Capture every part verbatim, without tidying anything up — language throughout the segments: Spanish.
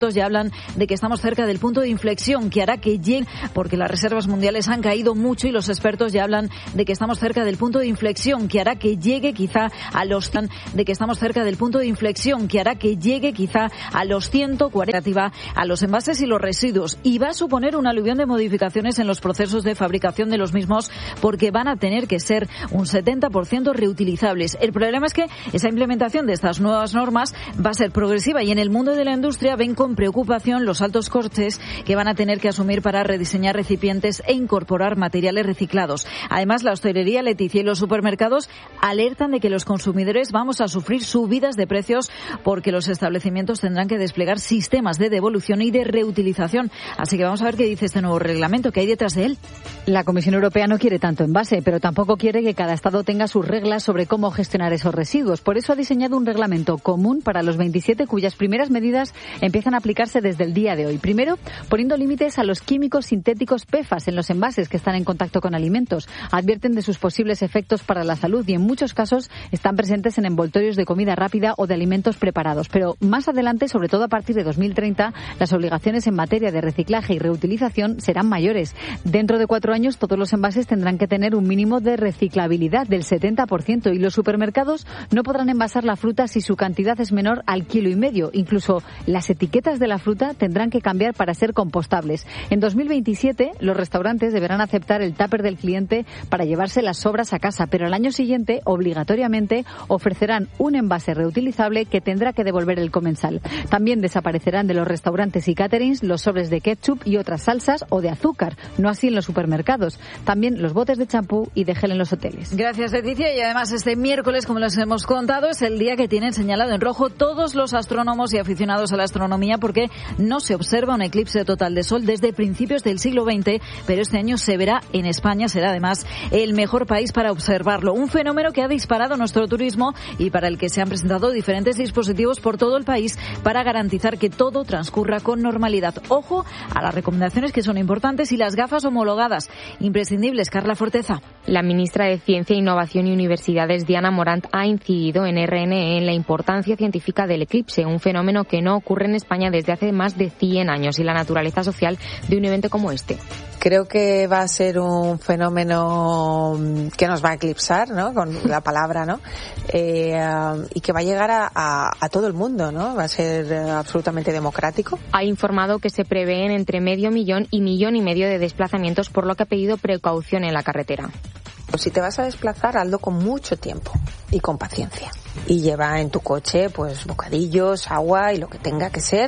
ya hablan de que estamos cerca del punto de inflexión que hará que llegue, porque las reservas mundiales han caído mucho y los expertos ya hablan de que estamos cerca del punto de inflexión que hará que llegue quizá a los de que estamos cerca del punto de inflexión que hará que llegue quizá a los ciento cuarenta a los envases y los residuos, y va a suponer un aluvión de modificaciones en los procesos de fabricación de los mismos, porque van a tener que ser un setenta por ciento reutilizables. El problema es que esa implementación de estas nuevas normas va a ser progresiva, y en el mundo de la industria ven con preocupación los altos costes que van a tener que asumir para rediseñar recipientes e incorporar materiales reciclados. Además, la hostelería, Leticia, y los supermercados alertan de que los consumidores vamos a sufrir subidas de precios porque los establecimientos tendrán que desplegar sistemas de devolución y de reutilización. Así que vamos a ver qué dice este nuevo reglamento, qué hay detrás de él. La Comisión Europea no quiere tanto envase, pero tampoco quiere que cada Estado tenga sus reglas sobre cómo gestionar esos residuos. Por eso ha diseñado un reglamento común para los veintisiete, cuyas primeras medidas empiezan a aplicarse desde el día de hoy. Primero, poniendo límites a los químicos sintéticos P F A S en los envases que están en contacto con alimentos. Advierten de sus posibles efectos para la salud y en muchos casos están presentes en envoltorios de comida rápida o de alimentos preparados. Pero más adelante, sobre todo a partir de dos mil treinta, las obligaciones en materia de reciclaje y reutilización serán mayores. Dentro de cuatro años, todos los envases tendrán que tener un mínimo de reciclabilidad del setenta por ciento y los supermercados no podrán envasar la fruta si su cantidad es menor al kilo y medio. Incluso las etiquetas de la fruta tendrán que cambiar para ser compostables. En dos mil veintisiete, los restaurantes deberán aceptar el tupper del cliente para llevarse las sobras a casa, pero al año siguiente, obligatoriamente, ofrecerán un envase reutilizable que tendrá que devolver el comensal. También desaparecerán de los restaurantes y caterings los sobres de ketchup y otras salsas o de azúcar, no así en los supermercados. También los botes de champú y de gel en los hoteles. Gracias, Leticia. Y además este miércoles, como les hemos contado, es el día que tienen señalado en rojo todos los astrónomos y aficionados a la astronomía, porque no se observa un eclipse total de sol desde principios del siglo veinte, pero este año se verá en España. Será además el mejor país para observarlo. Un fenómeno que ha disparado nuestro turismo y para el que se han presentado diferentes dispositivos por todo el país para garantizar que todo transcurra con normalidad. Ojo a las recomendaciones que son importantes y las gafas homologadas, imprescindibles. Carla Forteza. La ministra de Ciencia, Innovación y Universidades, Diana Morant, ha incidido en R N E en la importancia científica del eclipse, un fenómeno que no ocurre en España desde hace más de cien años, y la naturaleza social de un evento como este. Creo que va a ser un fenómeno que nos va a eclipsar, ¿no? Con la palabra, ¿no? Eh, y que va a llegar a, a, a todo el mundo, ¿no? Va a ser absolutamente democrático. Ha informado que se prevén entre medio millón y millón y medio de desplazamientos, por lo que ha pedido precaución en la carretera. Pues si te vas a desplazar, hazlo con mucho tiempo y con paciencia. Y lleva en tu coche, pues, bocadillos, agua y lo que tenga que ser.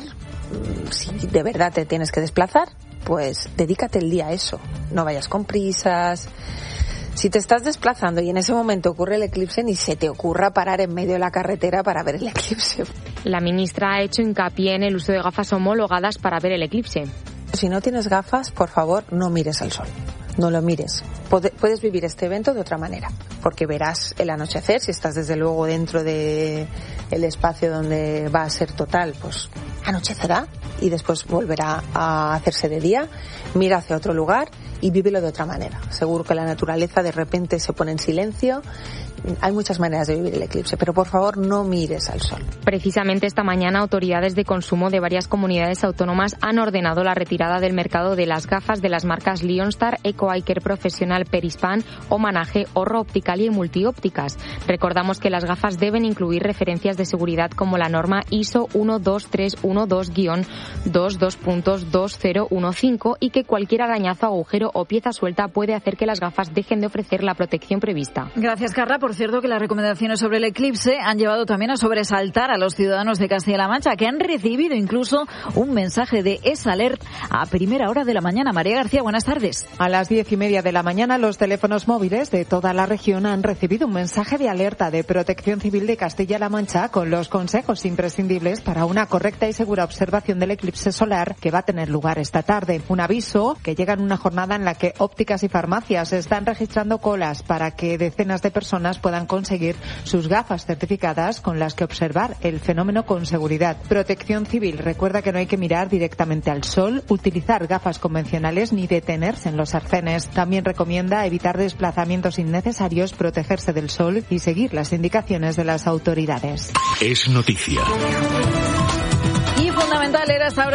Si de verdad te tienes que desplazar, pues dedícate el día a eso. No vayas con prisas. Si te estás desplazando y en ese momento ocurre el eclipse, ni se te ocurra parar en medio de la carretera para ver el eclipse. La ministra ha hecho hincapié en el uso de gafas homologadas para ver el eclipse. Si no tienes gafas, por favor, no mires al sol. No lo mires. Puedes vivir este evento de otra manera, porque verás el anochecer, si estás desde luego dentro de el espacio donde va a ser total, pues anochecerá y después volverá a hacerse de día. Mira hacia otro lugar y vívelo de otra manera. Seguro que la naturaleza de repente se pone en silencio. Hay muchas maneras de vivir el eclipse, pero por favor no mires al sol. Precisamente esta mañana, autoridades de consumo de varias comunidades autónomas han ordenado la retirada del mercado de las gafas de las marcas Leonstar, Eco Eye Care Professional, Perispan, Omanaje, Orro Opticalia y Multiópticas. Recordamos que las gafas deben incluir referencias de seguridad como la norma I S O uno dos tres uno dos guión dos dos punto dos cero uno cinco y que cualquier arañazo, agujero o pieza suelta puede hacer que las gafas dejen de ofrecer la protección prevista. Gracias, Carla. Por cierto, que las recomendaciones sobre el eclipse han llevado también a sobresaltar a los ciudadanos de Castilla-La Mancha, que han recibido incluso un mensaje de EsAlert a primera hora de la mañana. María García, buenas tardes. A las diez y media de la mañana, los teléfonos móviles de toda la región han recibido un mensaje de alerta de Protección Civil de Castilla-La Mancha con los consejos imprescindibles para una correcta y segura observación del eclipse solar que va a tener lugar esta tarde. Un aviso que llega en una jornada en la que ópticas y farmacias están registrando colas para que decenas de personas puedan conseguir sus gafas certificadas con las que observar el fenómeno con seguridad. Protección Civil recuerda que no hay que mirar directamente al sol, utilizar gafas convencionales ni detenerse en los arcenes. También recomienda evitar desplazamientos innecesarios, protegerse del sol y seguir las indicaciones de las autoridades. Es noticia. Y fundamental era esta hora.